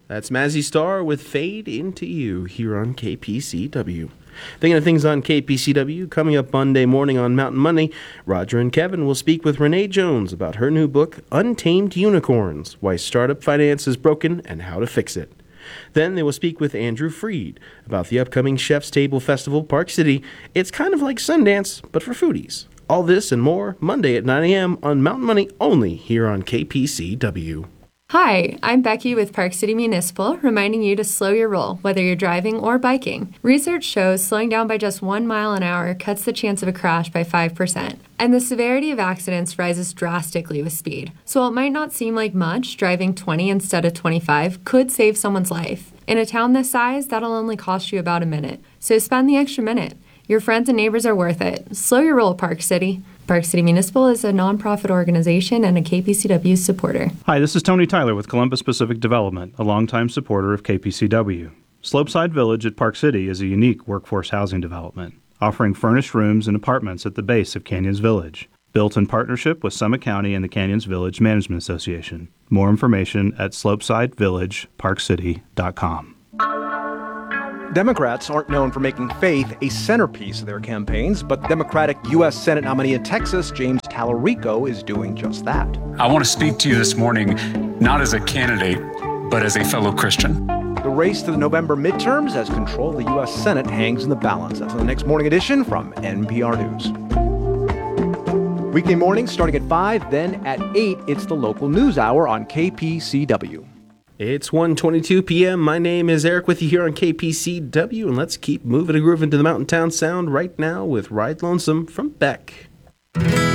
That's Mazzy Star with Fade Into You here on KPCW. Thinking of things on KPCW, coming up Monday morning on Mountain Money, Roger and Kevin will speak with Renee Jones about her new book, Untamed Unicorns, Why Startup Finance is Broken and How to Fix It. Then they will speak with Andrew Freed about the upcoming Chef's Table Festival, Park City. It's kind of like Sundance, but for foodies. All this and more Monday at 9 a.m. on Mountain Money only here on KPCW. Hi, I'm Becky with Park City Municipal, reminding you to slow your roll, whether you're driving or biking. Research shows slowing down by just 1 mile an hour cuts the chance of a crash by 5%, and the severity of accidents rises drastically with speed. So while it might not seem like much, driving 20 instead of 25 could save someone's life. In a town this size, that'll only cost you about a minute. So spend the extra minute. Your friends and neighbors are worth it. Slow your roll, Park City. Park City Municipal is a nonprofit organization and a KPCW supporter. Hi, this is Tony Tyler with Columbus Pacific Development, a longtime supporter of KPCW. Slopeside Village at Park City is a unique workforce housing development, offering furnished rooms and apartments at the base of Canyons Village. Built in partnership with Summit County and the Canyons Village Management Association. More information at slopesidevillageparkcity.com. Democrats aren't known for making faith a centerpiece of their campaigns, but Democratic U.S. Senate nominee in Texas, James Talarico, is doing just that. I want to speak to you this morning, not as a candidate, but as a fellow Christian. The race to the November midterms as control of the U.S. Senate hangs in the balance. That's on the next morning edition from NPR News. Weekday mornings starting at 5, then at 8, it's the local news hour on KPCW. It's 1:22 p.m. My name is Eric with you here on KPCW, and let's keep moving and grooving to the mountain town sound right now with Ride Lonesome from Beck.